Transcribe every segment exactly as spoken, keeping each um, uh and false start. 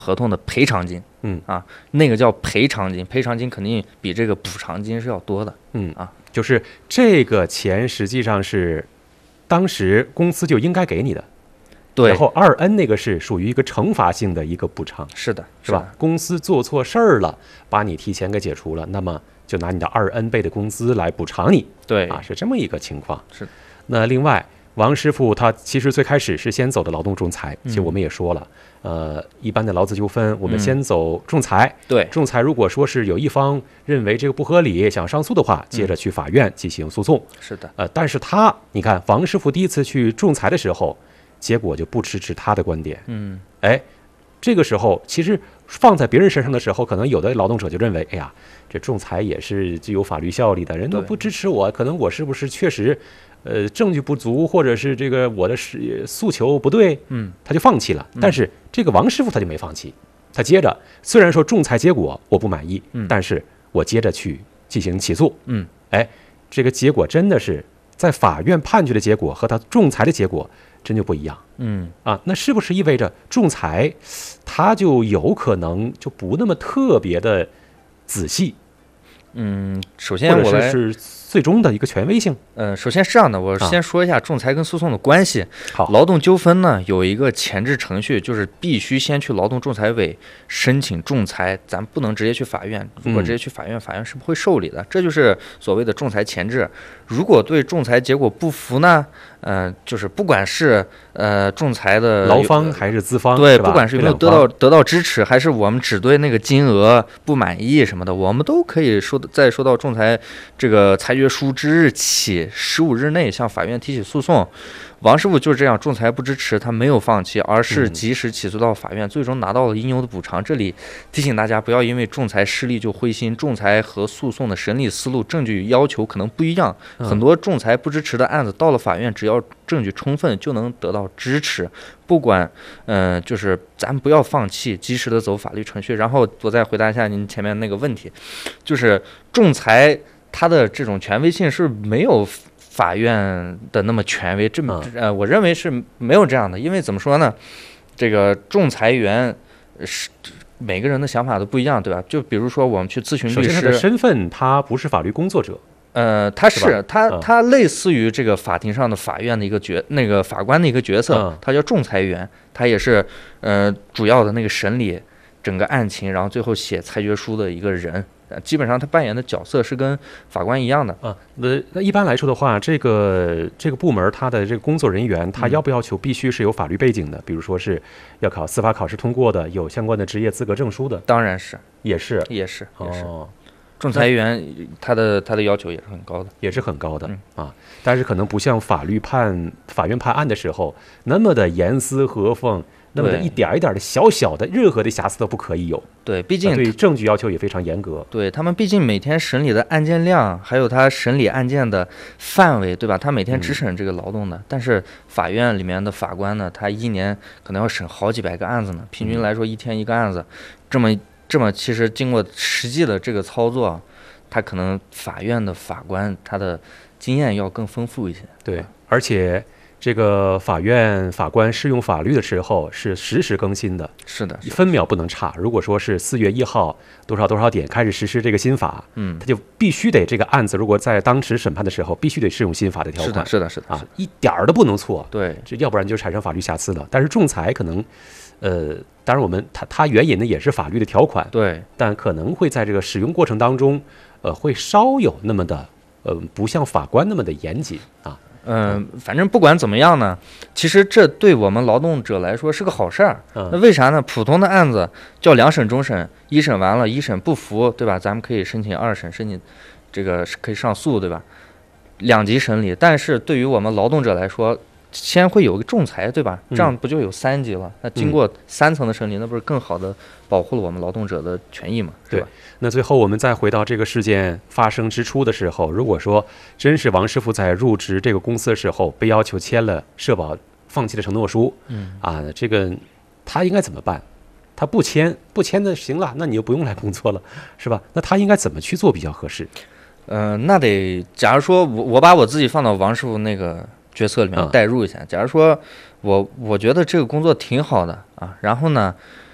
合同的赔偿金， 嗯啊，那个叫赔偿金，赔偿金肯定比这个补偿金是要多的， 嗯啊， 就是这个钱实际上是当时公司就应该给你的， 对， 然后二 N 那个是属于一个惩罚性的一个补偿， 是的， 是吧？公司做错事儿了，把你提前给解除了，那么就拿你的二 N 倍的工资来补偿你， 对啊，是这么一个情况。 是。 那另外，王师傅他其实最开始是先走的劳动仲裁，其实我们也说了， 嗯、 呃，一般的劳资纠纷，我们先走仲裁。 嗯、对， 仲裁如果说是有一方认为这个不合理，想上诉的话，接着去法院进行诉讼。 嗯、是的。 呃，但是他，你看，王师傅第一次去仲裁的时候，结果就不支持他的观点。 嗯， 哎，这个时候其实放在别人身上的时候，可能有的劳动者就认为，哎呀，这仲裁也是具有法律效力的，人都不支持我，可能我是不是确实。呃，证据不足，或者是这个我的诉求不对， 嗯， 他就放弃了。但是这个王师傅他就没放弃，他接着虽然说仲裁结果我不满意， 嗯， 但是我接着去进行起诉， 嗯， 哎，这个结果真的是在法院判决的结果和他仲裁的结果真就不一样， 嗯啊，那是不是意味着仲裁他就有可能就不那么特别的仔细？ 嗯，首先我来是最终的一个权威性。 呃，首先是这样的，我先说一下仲裁跟诉讼的关系。 好， 劳动纠纷呢有一个前置程序，就是必须先去劳动仲裁委申请仲裁，咱不能直接去法院。如果直接去法院，法院是不会受理的。这就是所谓的仲裁前置。如果对仲裁结果不服呢，呃，就是不管是呃仲裁的劳方还是资方， 对，不管是有没有得到得到支持，还是我们只对那个金额不满意什么的，我们都可以说在收到仲裁这个裁决书之日起十五日内向法院提起诉讼。王师傅就是这样，仲裁不支持，他没有放弃，而是及时起诉到法院，嗯、最终拿到了应有的补偿。这里提醒大家，不要因为仲裁失利就灰心。仲裁和诉讼的审理思路、证据要求可能不一样。嗯、很多仲裁不支持的案子，到了法院，只要证据充分，就能得到支持。不管，嗯、呃，就是咱不要放弃，及时的走法律程序。然后我再回答一下您前面那个问题，就是仲裁它的这种权威性是没有法院的那么权威，这么呃，我认为是没有这样的，因为怎么说呢，这个仲裁员是每个人的想法都不一样，对吧？就比如说我们去咨询律师， 首先他的身份他不是法律工作者， 呃，他是, 是他、 嗯、 他类似于这个法庭上的法院的一个角那个法官的一个角色， 嗯、 他叫仲裁员，他也是呃主要的那个审理整个案情，然后最后写裁决书的一个人。基本上他扮演的角色是跟法官一样的啊。那那一般来说的话，这个这个部门他的这个工作人员，他要不要求必须是有法律背景的？嗯、比如说是要考司法考试通过的，有相关的职业资格证书的？ 当然是， 也是， 也是，也是。 哦， 仲裁员他的他的要求也是很高的， 也是很高的、 嗯、 啊。但是可能不像法律判法院判案的时候那么的严丝合缝。那么的一点一点的小小的任何的瑕疵都不可以有。 对，毕竟对证据要求也非常严格。 对他们毕竟每天审理的案件量，还有他审理案件的范围，对吧？他每天只审这个劳动的，嗯、但是法院里面的法官呢，他一年可能要审好几百个案子呢，平均来说一天一个案子，嗯、这么这么其实经过实际的这个操作，他可能法院的法官他的经验要更丰富一些。 对，而且。这个法院法官适用法律的时候是实时更新的， 是的， 分秒不能差。如果说是四月一号多少多少点开始实施这个新法， 嗯， 他就必须得这个案子如果在当时审判的时候必须得适用新法的条款， 是的，是的，是的啊，一点儿都不能错。 对， 这要不然就产生法律瑕疵了。但是仲裁可能，呃，当然我们它它援引的也是法律的条款， 对， 但可能会在这个使用过程当中，呃，会稍有那么的，呃，不像法官那么的严谨啊。 嗯，反正不管怎么样呢，其实这对我们劳动者来说是个好事儿。 嗯、 那为啥呢？普通的案子叫两审终审，一审完了，一审不服，对吧？咱们可以申请二审，申请这个可以上诉，对吧？两级审理。但是对于我们劳动者来说，先会有个仲裁，对吧？这样不就有三级了？嗯、那经过三层的审理，那不是更好的保护了我们劳动者的权益吗？ 对吧？ 那最后我们再回到这个事件发生之初的时候，如果说真是王师傅在入职这个公司的时候被要求签了社保放弃的承诺书， 嗯啊，这个他应该怎么办？他不签，不签的行了，那你就不用来工作了，是吧？那他应该怎么去做比较合适？ 呃，那得，假如说我我把我自己放到王师傅那个角色里面代入一下，嗯、假如说我我觉得这个工作挺好的啊，然后呢，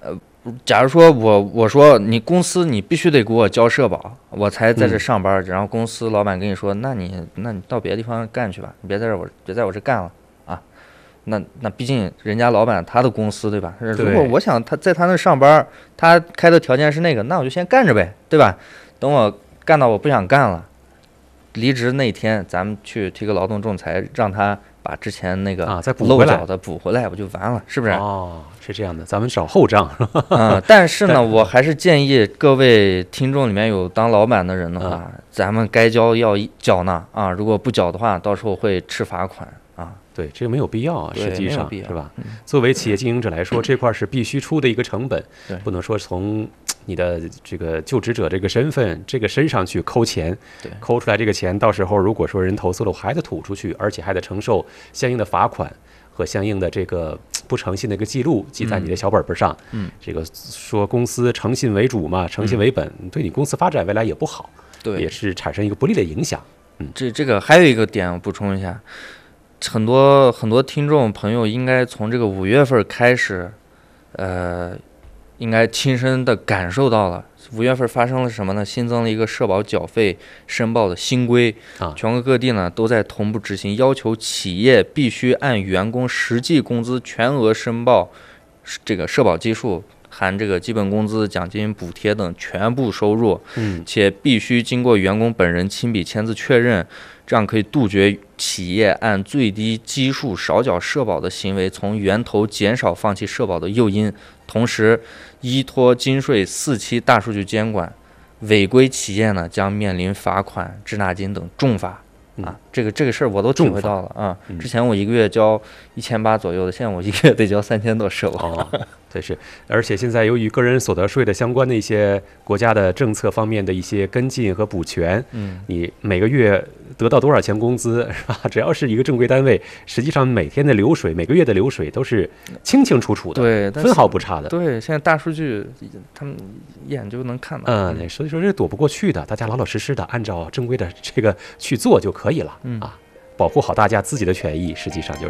假如说我我说你公司你必须得给我交社保，我才在这上班，嗯、然后公司老板跟你说，那你那你到别的地方干去吧，你别在这我别在我这干了啊。那那毕竟人家老板他的公司对吧？如果我想他在他那上班，他开的条件是那个，那我就先干着呗，对吧？等我干到我不想干了，离职那天咱们去提个劳动仲裁，让他把之前那个漏缴的补回来，不就完了？是不是？ 哦，是这样的，咱们找后账。 嗯，但是呢，我还是建议各位听众里面有当老板的人的话，嗯、咱们该交要交呢啊！如果不缴的话，到时候会吃罚款啊。 对，这个没有必要啊，实际上是吧？嗯、作为企业经营者来说，这块是必须出的一个成本，不能说从你的这个就职者这个身份这个身上去抠钱，抠出来这个钱，到时候如果说人投诉了，我还得吐出去，而且还得承受相应的罚款和相应的这个不诚信的一个记录记在你的小本本上。嗯，这个说公司诚信为主嘛，诚信为本，嗯、对你公司发展未来也不好，对，也是产生一个不利的影响。嗯， 这这个还有一个点我补充一下。很多很多听众朋友应该从这个五月份开始，呃，应该亲身的感受到了五月份发生了什么呢？新增了一个社保缴费申报的新规，啊，全国各地呢都在同步执行，要求企业必须按员工实际工资全额申报这个社保基数，含这个基本工资、奖金、补贴等全部收入，嗯，且必须经过员工本人亲笔签字确认。这样可以杜绝企业按最低基数少缴社保的行为，从源头减少放弃社保的诱因。同时，依托金税四期大数据监管，违规企业呢将面临罚款、滞纳金等重罚。啊，这个这个事儿我都体会到了啊！之前我一个月交一千八左右的，现在我一个月得交三千多社保。 哦，对是，而且现在由于个人所得税的相关的一些国家的政策方面的一些跟进和补全，嗯，你每个月得到多少钱工资是吧？只要是一个正规单位，实际上每天的流水、每个月的流水都是清清楚楚的， 对， 分毫不差的。 对，现在大数据他们一眼就能看到。 嗯，对，所以说这躲不过去的，大家老老实实的按照正规的这个去做就可以了。嗯啊，保护好大家自己的权益，实际上就是。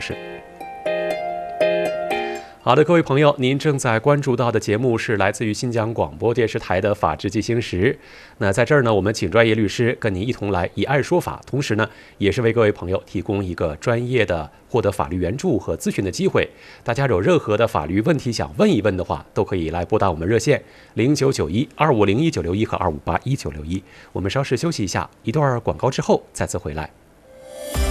好的，各位朋友，您正在关注到的节目是来自于新疆广播电视台的《法治进行时》。那在这儿呢，我们请专业律师跟您一同来以案说法，同时呢，也是为各位朋友提供一个专业的获得法律援助和咨询的机会。大家有任何的法律问题想问一问的话，都可以来拨打我们热线零九九一二五零一九六一和二五八一九六一。我们稍事休息一下，一段广告之后再次回来。